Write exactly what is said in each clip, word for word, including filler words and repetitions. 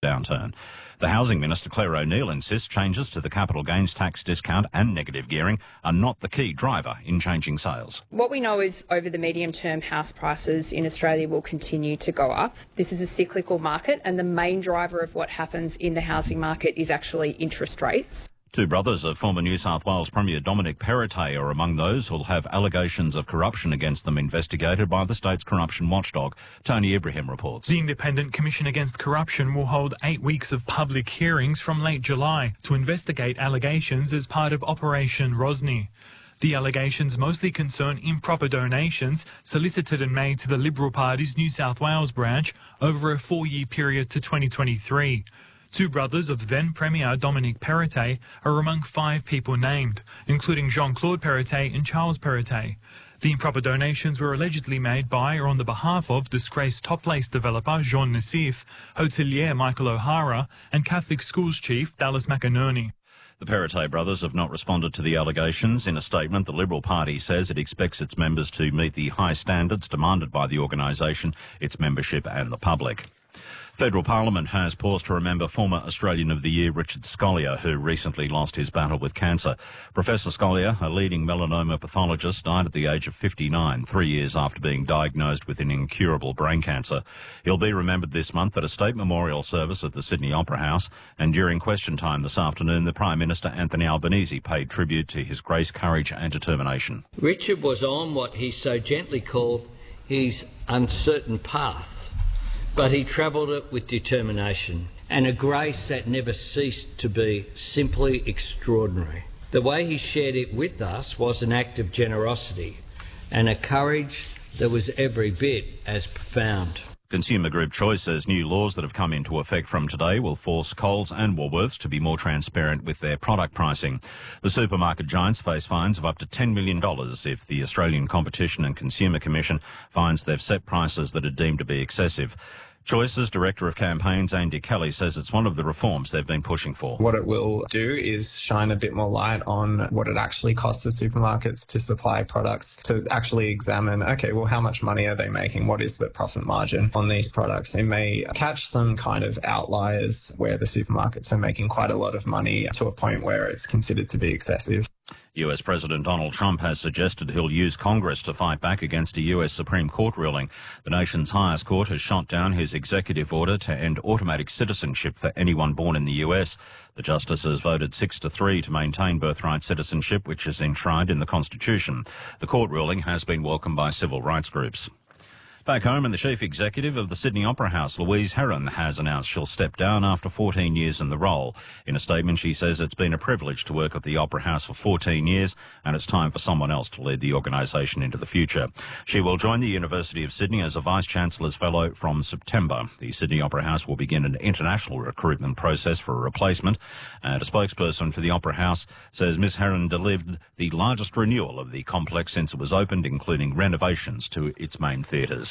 downturn. The Housing Minister, Claire O'Neil, insists changes to the capital gains tax discount and negative gearing are not the key driver in changing sales. What we know is over the medium term, house prices in Australia will continue to go up. This is a cyclical market, and the main driver of what happens in the housing market is actually interest rates. Two brothers of former New South Wales Premier Dominic Perrottet are among those who'll have allegations of corruption against them investigated by the state's corruption watchdog. Tony Ibrahim reports. The Independent Commission Against Corruption will hold eight weeks of public hearings from late July to investigate allegations as part of Operation Rosny. The allegations mostly concern improper donations solicited and made to the Liberal Party's New South Wales branch over a four-year period to twenty twenty-three. Two brothers of then Premier Dominic Perrottet are among five people named, including Jean-Claude Perrottet and Charles Perrottet. The improper donations were allegedly made by or on the behalf of disgraced Top Place developer Jean Nassif, hotelier Michael O'Hara and Catholic schools chief Dallas McInerney. The Perrottet brothers have not responded to the allegations. In a statement, the Liberal Party says it expects its members to meet the high standards demanded by the organisation, its membership and the public. Federal Parliament has paused to remember former Australian of the Year Richard Scolyer, who recently lost his battle with cancer. Professor Scolyer, a leading melanoma pathologist, died at the age of fifty-nine, three years after being diagnosed with an incurable brain cancer. He'll be remembered this month at a state memorial service at the Sydney Opera House, and during question time this afternoon, the Prime Minister Anthony Albanese paid tribute to his grace, courage and determination. Richard was on what he so gently called his uncertain path, but he travelled it with determination and a grace that never ceased to be simply extraordinary. The way he shared it with us was an act of generosity and a courage that was every bit as profound. Consumer Group Choice says new laws that have come into effect from today will force Coles and Woolworths to be more transparent with their product pricing. The supermarket giants face fines of up to ten million dollars if the Australian Competition and Consumer Commission finds they've set prices that are deemed to be excessive. Choice's Director of Campaigns, Andy Kelly, says it's one of the reforms they've been pushing for. What it will do is shine a bit more light on what it actually costs the supermarkets to supply products, to actually examine, okay, well, how much money are they making? What is the profit margin on these products? It may catch some kind of outliers where the supermarkets are making quite a lot of money to a point where it's considered to be excessive. U S President Donald Trump has suggested he'll use Congress to fight back against a U S Supreme Court ruling. The nation's highest court has shot down his executive order to end automatic citizenship for anyone born in the U S. The justices voted six to three to maintain birthright citizenship, which is enshrined in the Constitution. The court ruling has been welcomed by civil rights groups. Back home, and the chief executive of the Sydney Opera House, Louise Herron, has announced she'll step down after fourteen years in the role. In a statement, she says it's been a privilege to work at the Opera House for fourteen years and it's time for someone else to lead the organisation into the future. She will join the University of Sydney as a Vice-Chancellor's Fellow from September. The Sydney Opera House will begin an international recruitment process for a replacement, and a spokesperson for the Opera House says Miss Herron delivered the largest renewal of the complex since it was opened, including renovations to its main theatres.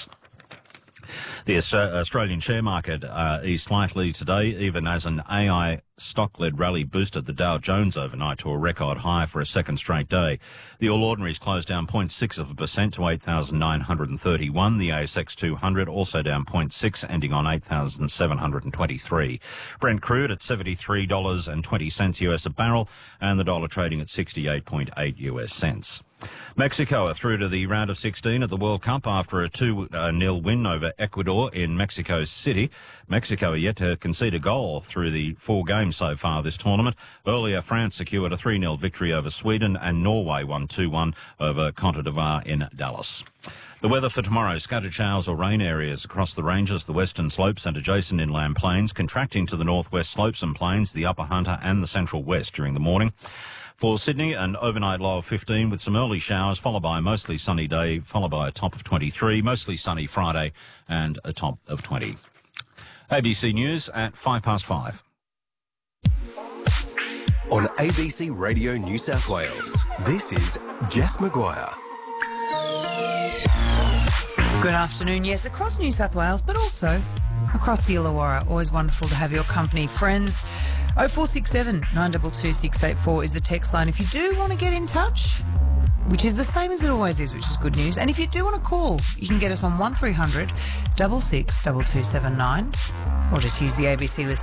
The Australian share market uh, eased slightly today, even as an A I stock-led rally boosted the Dow Jones overnight to a record high for a second straight day. The All Ordinaries closed down zero point six of a percent to eight thousand nine hundred thirty-one. The A S X two hundred also down zero point six, ending on eight thousand seven hundred twenty-three. Brent crude at seventy-three dollars and twenty cents U S a barrel, and the dollar trading at sixty-eight point eight U S cents. Mexico are through to the round of sixteen at the World Cup after a two nil win over Ecuador in Mexico City. Mexico are yet to concede a goal through the four games so far this tournament. Earlier, France secured a three nil victory over Sweden, and Norway won two one over Cote d'Ivoire in Dallas. The weather for tomorrow: scattered showers or rain areas across the ranges, the western slopes and adjacent inland plains, contracting to the northwest slopes and plains, the upper Hunter and the central west during the morning. For Sydney, an overnight low of fifteen with some early showers, followed by a mostly sunny day, followed by a top of twenty-three, mostly sunny Friday and a top of twenty. A B C News at five past five. On A B C Radio New South Wales, this is Jess Maguire. Good afternoon. Yes, across New South Wales, but also across the Illawarra. Always wonderful to have your company, friends. oh four six seven, nine two two, six eight four is the text line. If you do want to get in touch, which is the same as it always is, which is good news. And if you do want to call, you can get us on one three hundred, six six, two two seven nine, or just use the A B C listen.